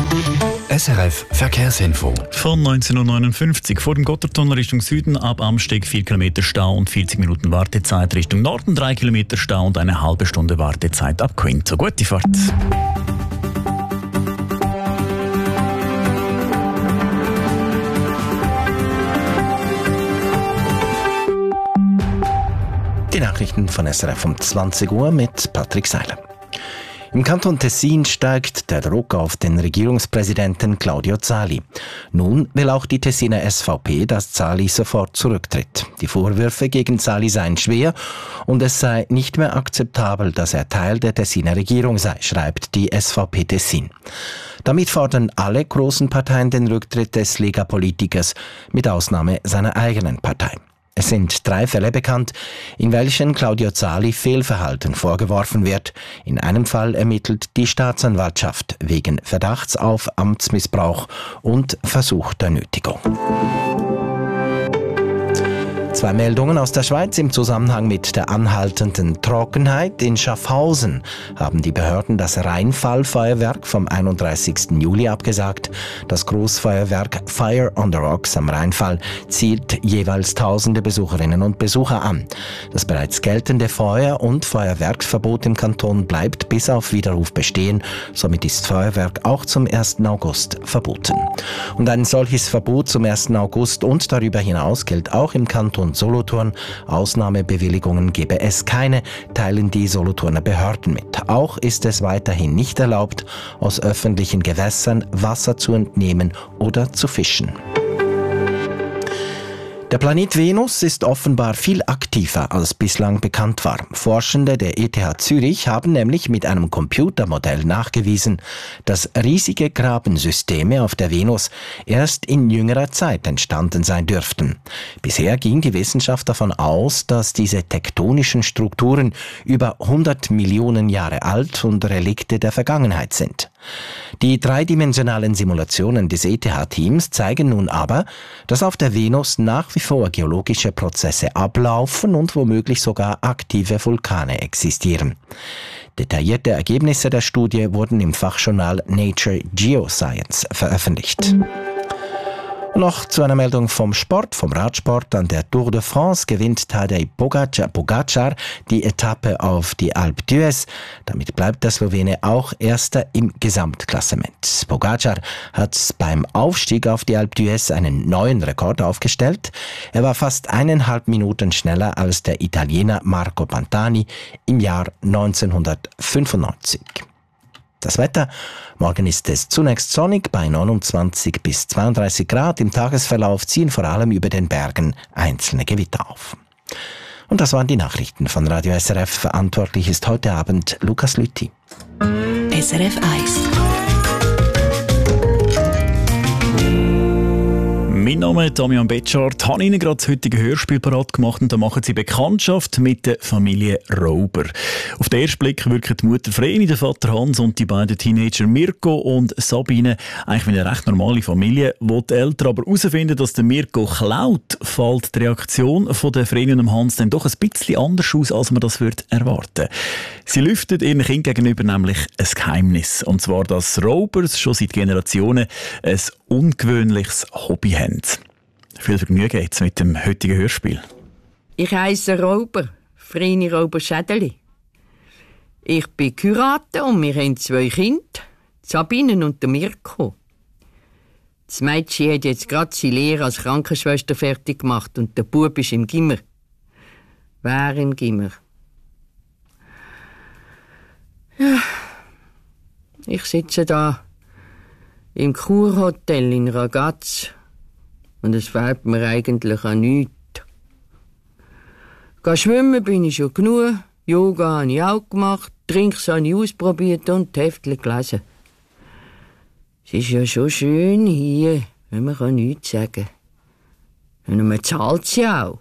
SRF Verkehrsinfo. Von 19.59 Uhr vor dem Gotthardtunnel Richtung Süden ab Amsteg 4 Kilometer Stau und 40 Minuten Wartezeit Richtung Norden, 3 Kilometer Stau und eine halbe Stunde Wartezeit ab Quinto. Gute Fahrt. Die Nachrichten von SRF um 20 Uhr mit Patrick Seiler. Im Kanton Tessin steigt der Druck auf den Regierungspräsidenten Claudio Zali. Nun will auch die Tessiner SVP, dass Zali sofort zurücktritt. Die Vorwürfe gegen Zali seien schwer und es sei nicht mehr akzeptabel, dass er Teil der Tessiner Regierung sei, schreibt die SVP Tessin. Damit fordern alle großen Parteien den Rücktritt des Lega-Politikers, mit Ausnahme seiner eigenen Partei. Es sind 3 Fälle bekannt, in welchen Claudio Zali Fehlverhalten vorgeworfen wird. In einem Fall ermittelt die Staatsanwaltschaft wegen Verdachts auf Amtsmissbrauch und versuchter Nötigung. 2 Meldungen aus der Schweiz im Zusammenhang mit der anhaltenden Trockenheit. In Schaffhausen haben die Behörden das Rheinfallfeuerwerk vom 31. Juli abgesagt. Das Großfeuerwerk Fire on the Rocks am Rheinfall zielt jeweils tausende Besucherinnen und Besucher an. Das bereits geltende Feuer- und Feuerwerksverbot im Kanton bleibt bis auf Widerruf bestehen. Somit ist Feuerwerk auch zum 1. August verboten. Und ein solches Verbot zum 1. August und darüber hinaus gilt auch im Kanton Solothurn. Ausnahmebewilligungen gebe es keine, teilen die Solothurner Behörden mit. Auch ist es weiterhin nicht erlaubt, aus öffentlichen Gewässern Wasser zu entnehmen oder zu fischen. Der Planet Venus ist offenbar viel aktiver, als bislang bekannt war. Forschende der ETH Zürich haben nämlich mit einem Computermodell nachgewiesen, dass riesige Grabensysteme auf der Venus erst in jüngerer Zeit entstanden sein dürften. Bisher ging die Wissenschaft davon aus, dass diese tektonischen Strukturen über 100 Millionen Jahre alt und Relikte der Vergangenheit sind. Die dreidimensionalen Simulationen des ETH-Teams zeigen nun aber, dass auf der Venus nach wie vor geologische Prozesse ablaufen und womöglich sogar aktive Vulkane existieren. Detaillierte Ergebnisse der Studie wurden im Fachjournal Nature Geoscience veröffentlicht. Noch zu einer Meldung vom Sport, vom Radsport. An der Tour de France gewinnt Tadej Pogačar die Etappe auf die Alpe d'Huez. Damit bleibt der Slowene auch Erster im Gesamtklassement. Pogačar hat beim Aufstieg auf die Alpe d'Huez einen neuen Rekord aufgestellt. Er war fast 1,5 Minuten schneller als der Italiener Marco Pantani im Jahr 1995. Das Wetter. Morgen ist es zunächst sonnig bei 29 bis 32 Grad. Im Tagesverlauf ziehen vor allem über den Bergen einzelne Gewitter auf. Und das waren die Nachrichten von Radio SRF. Verantwortlich ist heute Abend Lukas Lüthi. SRF 1. Mein Name ist Damian Betschart. Ich habe Ihnen gerade das heutige Hörspiel parat gemacht und da machen Sie Bekanntschaft mit der Familie Rober. Auf den ersten Blick wirken die Mutter Vreni, der Vater Hans und die beiden Teenager Mirko und Sabine eigentlich wie eine recht normale Familie. Wo die Eltern aber herausfinden, dass der Mirko klaut, fällt die Reaktion von der Vreni und dem Hans dann doch ein bisschen anders aus, als man das erwarten würde. Sie lüften ihren Kindern gegenüber nämlich ein Geheimnis. Und zwar, dass Robers schon seit Generationen ein ungewöhnliches Hobby haben. Viel Vergnügen jetzt mit dem heutigen Hörspiel. Ich heisse Rober, Vreni Rober Schädeli. Ich bin Kurate und wir haben 2 Kinder, Sabine und Mirko. Das Mädchen hat jetzt gerade seine Lehre als Krankenschwester fertig gemacht und der Bub ist im Gimmer. Wer im Gimmer? Ja, ich sitze da im Kurhotel in Ragaz und es fehlt mir eigentlich an nichts. Schwimmen bin ich schon genug, Yoga habe ich auch gemacht, Drinks habe ich ausprobiert und Heftchen gelesen. Es ist ja schon schön hier, wenn man nichts sagen kann. Und man zahlt sie auch.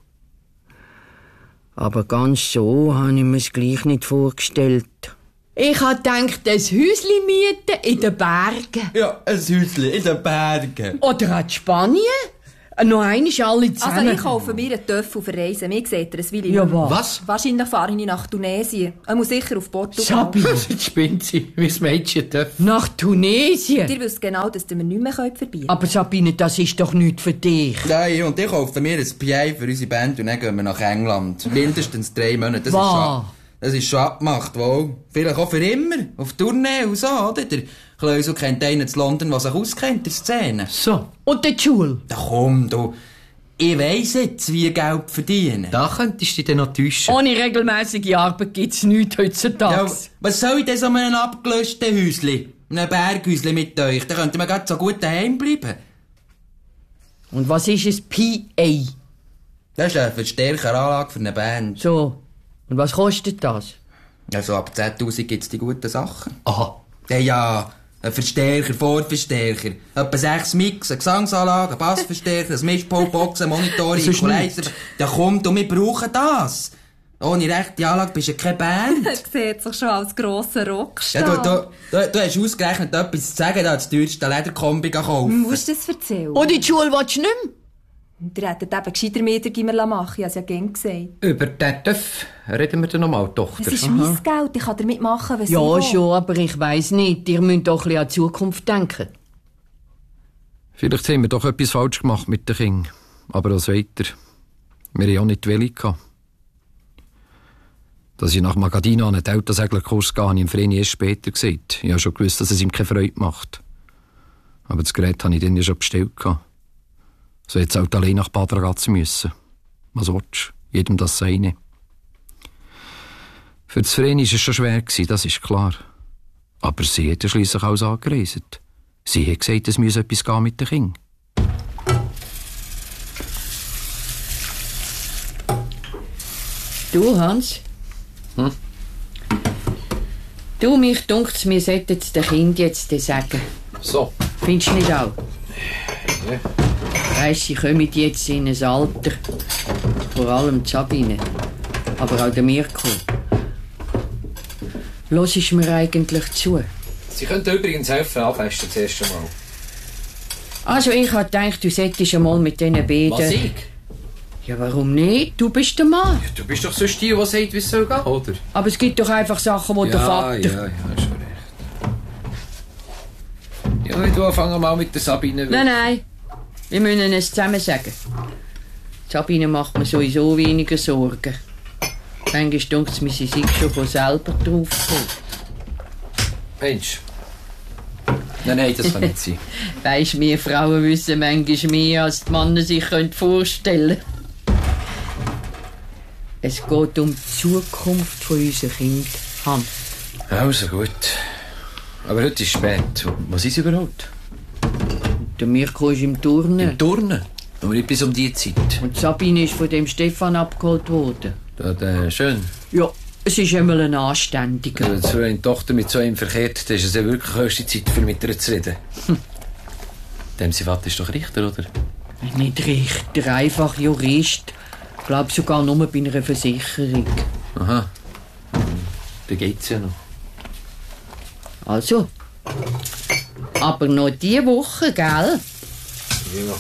Aber ganz so habe ich mir es gleich nicht vorgestellt. Ich habe gedacht, ein Häuschen mieten in den Bergen. Ja, ein Häuschen in den Bergen. Oder an Spanien. Noch einmal alle zusammen. Also ich kaufe mir einen Töff auf Reisen. Mir seht ihr es, Willi. Ja, was? Was? Wahrscheinlich fahre ich nach Tunesien. Er muss sicher auf Portugal. Sabine. Jetzt spinnt sie, wie das Mädchen darf. Nach Tunesien? Ihr wisst genau, dass ihr mir nicht mehr verbieten könnt. Aber Sabine, das ist doch nichts für dich. Nein, und ich kaufe mir ein PI für unsere Band und dann gehen wir nach England. Mindestens 3 Monate. Das ist schon abgemacht, wohl. Vielleicht auch für immer. Auf Tournee und so, oder? Der Kleusel kennt einen in London, der sich auskennt in der Szene. So. Und die Schule? Da komm, du. Ich weiss jetzt, wie Geld verdienen. Da könntest du dich dann noch täuschen. Ohne regelmäßige Arbeit gibt's nichts heutzutage. Ja, was soll ich denn so in einem abgelöschten Häusli? In einem Berghäusli mit euch? Da könnte man grad so gut daheim bleiben. Und was ist ein PA? Das ist eine Verstärkeranlage für eine Band. So. Und was kostet das? Also ab 10'000 gibt's die guten Sachen. Aha. Ja, ein Verstärker, Vorverstärker, etwa 6 Mix, eine Gesangsanlage, ein Bassverstärker, ein Mischpult, Boxen, Monitor, Equalizer. Ja kommt, und wir brauchen das. Ohne rechte Anlage bist du keine Band. Er sieht sich schon als grosser Rockstar. Ja, du hast ausgerechnet etwas zu sagen, da das teuerste Lederkombi kaufen. Musst du das erzählen? Und in die Schule willst du nicht mehr? Ihr hättet eben gescheiter Metergimmer machen, ich habe es ja gern gesagt. Über den Töff reden wir dann nochmal, Tochter. Das ist mein Geld, ich kann damit machen, was ich Ja, will. schon, aber ich weiss nicht. Ihr müsst doch ein bisschen an die Zukunft denken. Vielleicht haben wir doch etwas falsch gemacht mit den Kindern. Aber als weiter. Wir haben ja auch nicht die Welle gehabt. Dass ich nach Magadina an einen Delta-Seglerkurs gehe, habe ich im Vreni erst später gesehen. Ich habe schon gewusst, dass es ihm keine Freude macht. Aber das Gerät habe ich dann ja schon bestellt gehabt. So jetzt halt allein nach Bad Ragaz müssen. Was willst du? Jedem das Seine. Für das Vreni war es schon schwer, das ist klar. Aber sie hat ja schliesslich alles angereist. Sie hat gesagt, es müsse etwas gehen mit den Kindern. Du, Hans? Du, mich dunkt's, wir sollten es den Kindern jetzt sagen. So. Findest du nicht auch? Ja. Weisst, sie kommen jetzt in ein Alter. Vor allem die Sabine. Aber auch der Mirko. Hörst du mir eigentlich zu? Sie könnten übrigens helfen, abfesten das erste Mal. Also, ich habe gedacht, du solltest einmal mit diesen beiden... Was, ich? Ja, warum nicht? Du bist der Mann. Ja, du bist doch sonst die, die sagt, wie es soll gehen, oder? Aber es gibt doch einfach Sachen, die der Vater... Ja, schon recht. Ja, du fangen mal mit der Sabine. Nein. Wir müssen es zusammen sagen. Sabine macht mir sowieso weniger Sorgen. Manchmal denkt es mir, sie sei schon von selber drauf gekommen. Mensch. Nein, das kann nicht sein. Weisst, wir Frauen wissen manchmal mehr, als die Männer sich vorstellen können. Es geht um die Zukunft von unseren Kindern, Hans. Also gut. Aber heute ist spät. Was ist überhaupt? Der Mirko ist im Turnen. Im Turnen? Aber nicht bis um die Zeit. Und Sabine ist von dem Stefan abgeholt worden. Schön. Ja, es ist einmal ein Anständiger. Also, wenn eine Tochter mit so einem verkehrt, dann ist es ja wirklich höchste Zeit, für mit ihr zu reden. Dem sein Vater ist doch Richter, oder? Nicht Richter, einfach Jurist. Ich glaube sogar nur bei einer Versicherung. Aha. Da geht's ja noch. Also. Aber noch diese Woche, gell? Ja.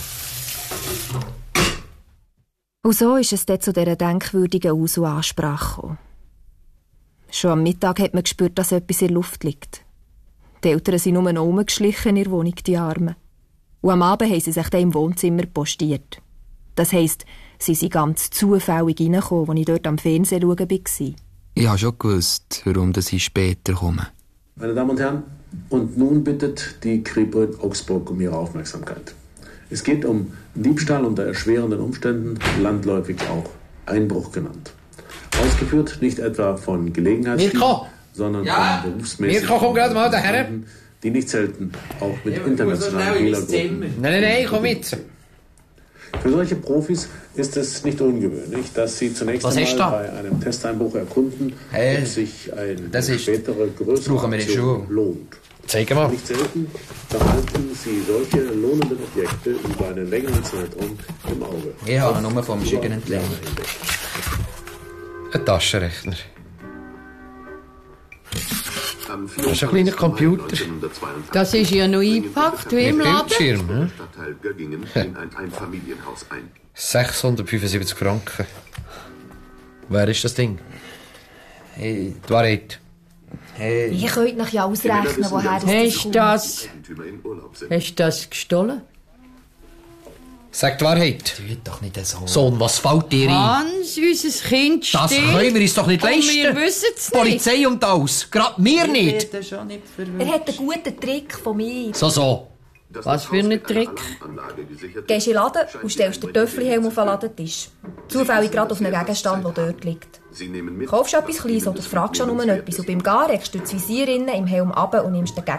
Und so ist es dann zu dieser denkwürdigen Ansprache gekommen. Schon am Mittag hat man gespürt, dass etwas in der Luft liegt. Die Eltern sind nur noch rumgeschlichen in ihrer Wohnung, die Armen. Und am Abend haben sie sich dann im Wohnzimmer postiert. Das heisst, sie sind ganz zufällig reingekommen, als ich dort am Fernsehen schauen war. Ich habe schon gewusst, warum ich später komme. Meine Damen und Herren, und nun bittet die Kripo in Augsburg um Ihre Aufmerksamkeit. Es geht um Diebstahl unter erschwerenden Umständen, landläufig auch Einbruch genannt. Ausgeführt nicht etwa von Gelegenheitsdieben, sondern von berufsmäßigen Mirko, komm gerade mal daher. Umständen, die nicht selten auch mit internationalen Wählergruppen... Nein, komm mit. Für solche Profis ist es nicht ungewöhnlich, dass sie zunächst einmal bei einem Testeinbruch erkunden, ob sich eine spätere größere Aktion lohnt. Zeig mal. Nicht selten behalten sie solche lohnenden Objekte über einen längeren Zeitraum im Auge. Ich habe nur vom Schicken entlang. Ein Taschenrechner. Das ist ein kleiner Computer. Das ist ja noch eingepackt wie im Laden. Bildschirm, ne? 675 Franken. Wer ist das Ding? Hey, Die Wahrheit. hey. Ihr könnt euch ja ausrechnen, woher das kommt. Hast du das gestohlen? Sag die Wahrheit. Tu doch nicht so. Sohn, was fällt dir ein? Hans, unser Kind steht. Das können wir uns doch nicht und leisten. wir wissen es nicht. Polizei und alles. Gerade wir nicht. Das schon nicht Er hat einen guten Trick von mir. So. Was für ein Trick? Gehst in den Laden und stellst den Töfflihelm auf den Ladentisch. Zufällig gerade auf einen Gegenstand, der dort liegt. Kaufst etwas Kleines oder fragst schon um etwas und beim Gehen regst du das Visier innen im Helm ab und nimmst den